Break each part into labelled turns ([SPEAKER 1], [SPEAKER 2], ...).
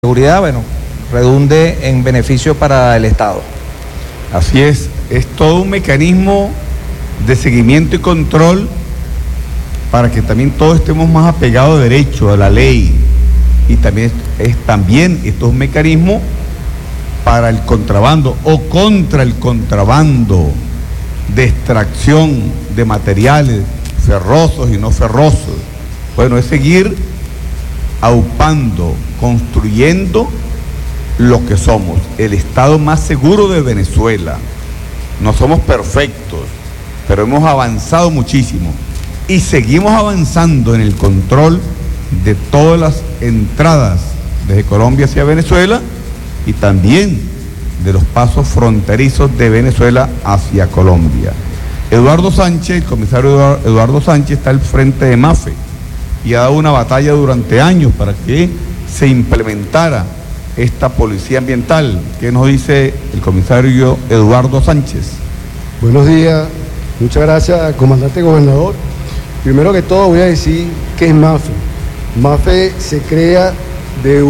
[SPEAKER 1] seguridad, bueno, redunde en beneficio para el Estado.
[SPEAKER 2] Así es todo un mecanismo de seguimiento y control para que también todos estemos más apegados a derecho, a la ley, y también esto es un mecanismo para el contrabando o contra el contrabando de extracción de materiales ferrosos y no ferrosos. Bueno, es seguir aupando, construyendo lo que somos, el Estado más seguro de Venezuela. No somos perfectos, pero hemos avanzado muchísimo y seguimos avanzando en el control de todas las entradas desde Colombia hacia Venezuela y también de los pasos fronterizos de Venezuela hacia Colombia. Eduardo Sánchez, el comisario Eduardo Sánchez, está al frente de MAFE y ha dado una batalla durante años para que se implementara esta policía ambiental. ¿Qué nos dice el comisario Eduardo Sánchez?
[SPEAKER 3] Buenos días, muchas gracias, comandante gobernador. Primero que todo voy a decir qué es MAFE. MAFE se crea de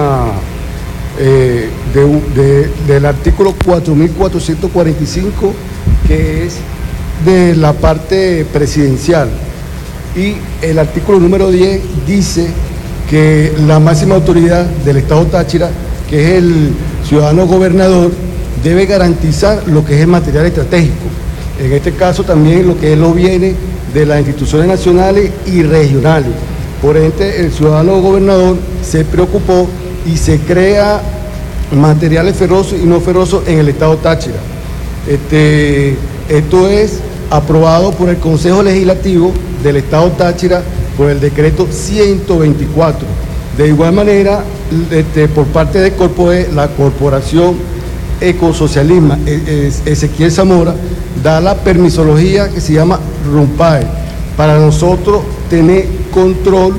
[SPEAKER 3] del artículo 4445, que es de la parte presidencial. Y el artículo número 10 dice que la máxima autoridad del Estado Táchira, que es el ciudadano gobernador, debe garantizar lo que es el material estratégico. En este caso también lo que es los bienes de las instituciones nacionales y regionales. Por ende, el ciudadano gobernador se preocupó y se crea materiales ferrosos y no ferrosos en el Estado Táchira. Esto es aprobado por el Consejo Legislativo del Estado Táchira por el decreto 124. De igual manera, por parte de Corpoe, la Corporación Ecosocialismo, Ezequiel Zamora, da la permisología que se llama RUMPAE, para nosotros tener control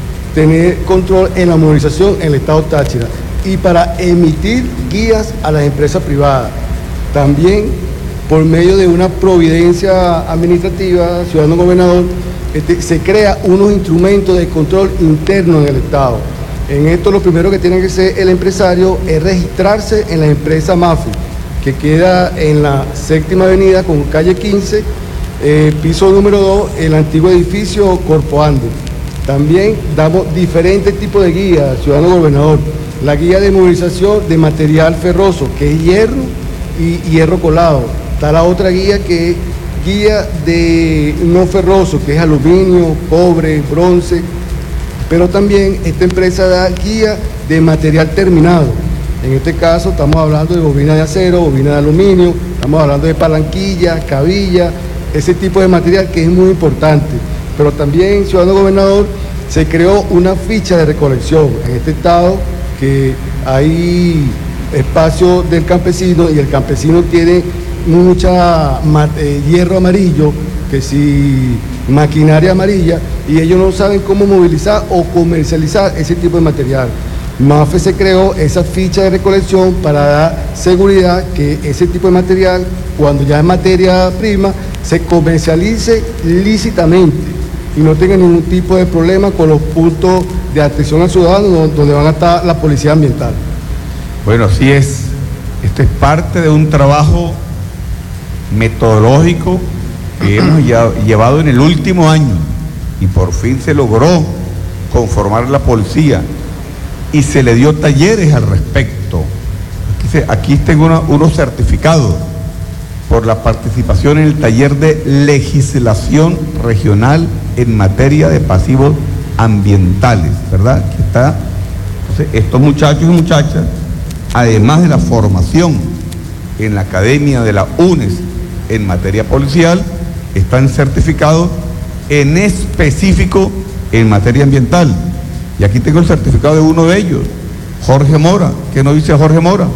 [SPEAKER 3] en la movilización en el Estado Táchira y para emitir guías a las empresas privadas. También, por medio de una providencia administrativa, ciudadano gobernador, se crea unos instrumentos de control interno en el Estado. En esto lo primero que tiene que hacer el empresario es registrarse en la empresa MAFE, que queda en la 7ª Avenida con calle 15, piso número 2, el antiguo edificio Corpoando. También damos diferentes tipos de guías, ciudadano gobernador. La guía de movilización de material ferroso, que es hierro y hierro colado. Está la otra guía que es guía de no ferroso, que es aluminio, cobre, bronce, pero también esta empresa da guía de material terminado. En este caso estamos hablando de bobina de acero, bobina de aluminio, estamos hablando de palanquilla, cabilla, ese tipo de material que es muy importante. Pero también, ciudadano gobernador, se creó una ficha de recolección en este estado, que hay espacio del campesino y el campesino tiene mucha hierro amarillo, que si maquinaria amarilla, y ellos no saben cómo movilizar o comercializar ese tipo de material. MAFE se creó esa ficha de recolección para dar seguridad que ese tipo de material, cuando ya es materia prima, se comercialice lícitamente y no tenga ningún tipo de problema con los puntos de atención al ciudadano donde van a estar la policía ambiental.
[SPEAKER 2] Bueno, así es. Esto es parte de un trabajo metodológico que hemos llevado en el último año y por fin se logró conformar la policía y se le dio talleres al respecto. Aquí tengo unos certificados por la participación en el taller de legislación regional en materia de pasivos ambientales, ¿verdad? Aquí está. Entonces, estos muchachos y muchachas, además de la formación en la Academia de la UNES en materia policial, están certificados en específico en materia ambiental. Y aquí tengo el certificado de uno de ellos, Jorge Mora. ¿Qué nos dice Jorge Mora?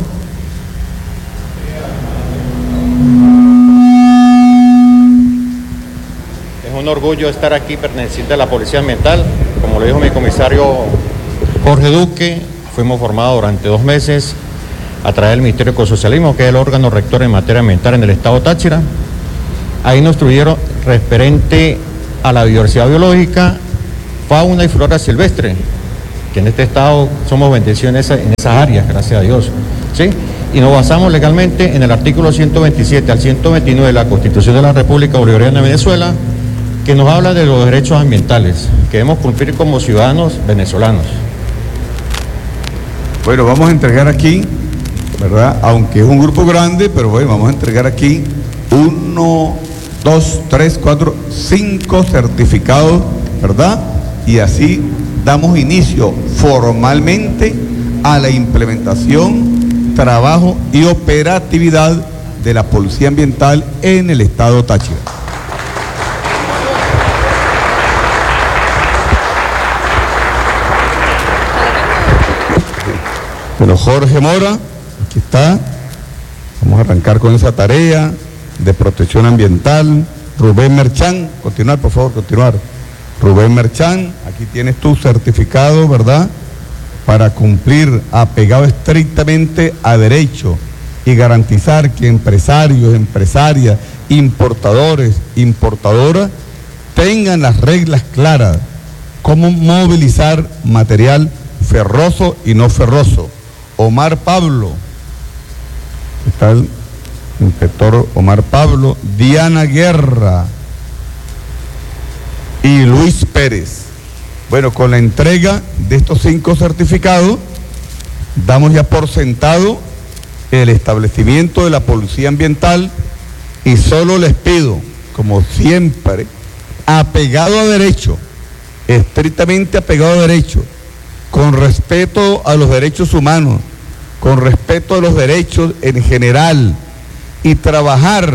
[SPEAKER 4] Es un orgullo estar aquí perteneciente a la Policía Ambiental. Como lo dijo mi comisario Jorge Duque, fuimos formados durante 2 meses a través del Ministerio de Ecosocialismo, que es el órgano rector en materia ambiental en el Estado Táchira. Ahí nos instruyeron referente a la biodiversidad biológica, fauna y flora silvestre, que que en este estado somos bendecidos en esas áreas, gracias a Dios, ¿sí? Y nos basamos legalmente en el artículo 127 al 129 de la Constitución de la República Bolivariana de Venezuela, que nos habla de los derechos ambientales que debemos cumplir como ciudadanos venezolanos.
[SPEAKER 2] Bueno, vamos a entregar aquí, ¿verdad? Aunque es un grupo grande, pero bueno, vamos a entregar aquí 1, 2, 3, 4, 5 certificados, ¿verdad? Y así damos inicio formalmente a la implementación, trabajo y operatividad de la Policía Ambiental en el estado Táchira. Bueno, Jorge Mora, aquí está. Vamos a arrancar con esa tarea de protección ambiental. Rubén Merchán, continuar, por favor, continuar. Rubén Merchán, aquí tienes tu certificado, ¿verdad? Para cumplir apegado estrictamente a derecho y garantizar que empresarios, empresarias, importadores, importadoras tengan las reglas claras, cómo movilizar material ferroso y no ferroso. Omar Pablo, está el inspector Omar Pablo, Diana Guerra y Luis Pérez. Bueno, con la entrega de estos 5 certificados, damos ya por sentado el establecimiento de la Policía Ambiental y solo les pido, como siempre, apegado a derecho, estrictamente apegado a derecho, con respeto a los derechos humanos, con respeto a los derechos en general, y trabajar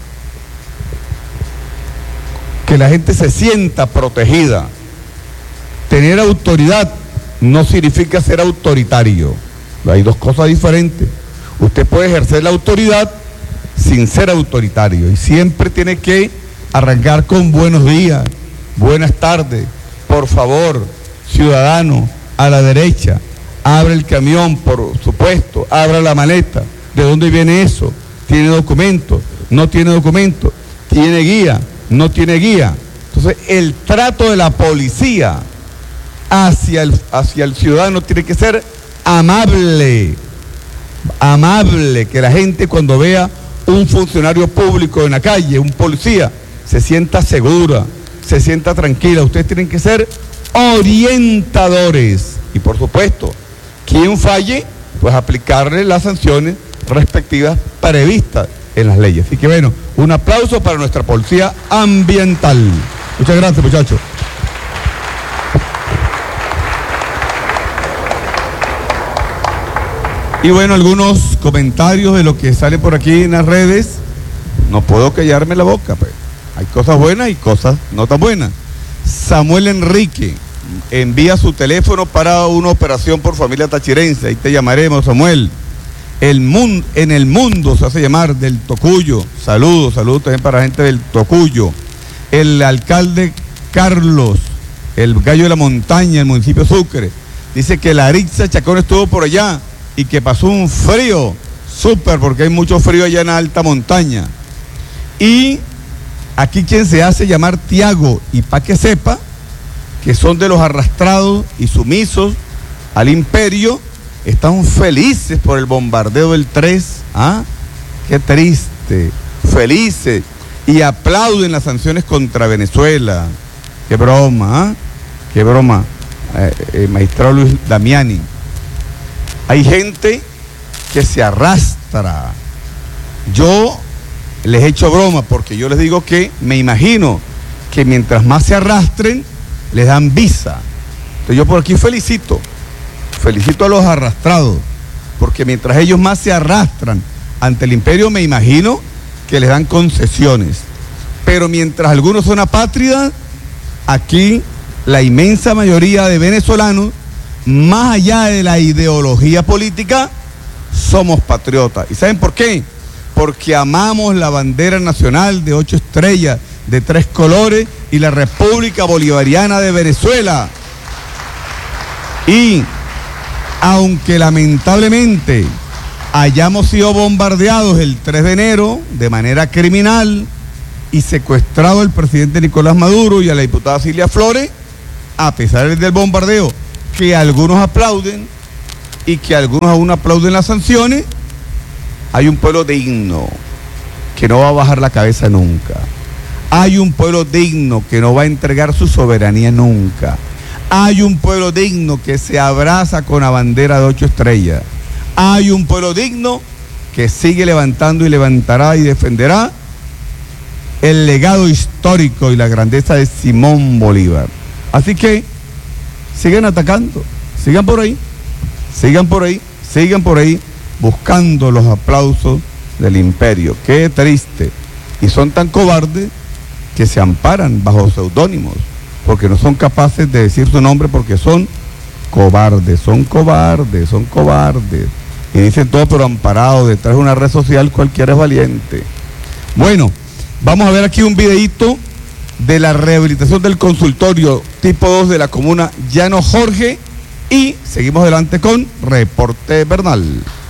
[SPEAKER 2] que la gente se sienta protegida. Tener autoridad no significa ser autoritario. Hay dos cosas diferentes. Usted puede ejercer la autoridad sin ser autoritario, y siempre tiene que arrancar con buenos días, buenas tardes, por favor, ciudadano, a la derecha, abre el camión, por supuesto, abra la maleta. ¿De dónde viene eso? ¿Tiene documento? ¿No tiene documento? ¿Tiene guía? ¿No tiene guía? Entonces, el trato de la policía hacia el ciudadano tiene que ser amable, amable, que la gente cuando vea un funcionario público en la calle, un policía, se sienta segura, se sienta tranquila. Ustedes tienen que ser orientadores y, por supuesto, quien falle, pues aplicarle las sanciones respectivas previstas en las leyes. Así que bueno, un aplauso para nuestra Policía Ambiental. Muchas gracias, muchachos. Y bueno, algunos comentarios de lo que sale por aquí en las redes. No puedo callarme la boca, pues. Hay cosas buenas y cosas no tan buenas. Samuel Enrique envía su teléfono para una operación por familia tachirense. Ahí te llamaremos, Samuel. En el mundo se hace llamar del Tocuyo. Saludos también para la gente del Tocuyo. El alcalde Carlos, el gallo de la montaña, el municipio de Sucre, dice que la Arixa Chacón estuvo por allá y que pasó un frío súper, porque hay mucho frío allá en la alta montaña. Y aquí quien se hace llamar Tiago, y para que sepa que son de los arrastrados y sumisos al imperio, están felices por el bombardeo del 3. ¿Ah? Qué triste. Felices. Y aplauden las sanciones contra Venezuela. Qué broma, ¿ah? Qué broma. Magistrado Luis Damiani. Hay gente que se arrastra. Yo les echo broma porque yo les digo que me imagino que mientras más se arrastren, les dan visa. Entonces yo por aquí felicito a los arrastrados, porque mientras ellos más se arrastran ante el imperio, me imagino que les dan concesiones. Pero mientras algunos son apátridas, aquí la inmensa mayoría de venezolanos, más allá de la ideología política, somos patriotas. ¿Y saben por qué? Porque amamos la bandera nacional de 8 estrellas, de 3 colores, y la República Bolivariana de Venezuela. Y aunque lamentablemente hayamos sido bombardeados el 3 de enero de manera criminal y secuestrado al presidente Nicolás Maduro y a la diputada Cilia Flores, a pesar del bombardeo que algunos aplauden y que algunos aún aplauden las sanciones, hay un pueblo digno que no va a bajar la cabeza nunca. Hay un pueblo digno que no va a entregar su soberanía nunca. Hay un pueblo digno que se abraza con la bandera de 8 estrellas. Hay un pueblo digno que sigue levantando y levantará y defenderá el legado histórico y la grandeza de Simón Bolívar. Así que sigan atacando, sigan por ahí, sigan por ahí, sigan por ahí, buscando los aplausos del imperio. Qué triste. Y son tan cobardes que se amparan bajo seudónimos, porque no son capaces de decir su nombre, porque son cobardes, son cobardes, son cobardes. Y dicen todo, pero amparado detrás de una red social cualquiera es valiente. Bueno, vamos a ver aquí un videíto de la rehabilitación del consultorio tipo 2 de la comuna Llano Jorge y seguimos adelante con Reporte Bernal.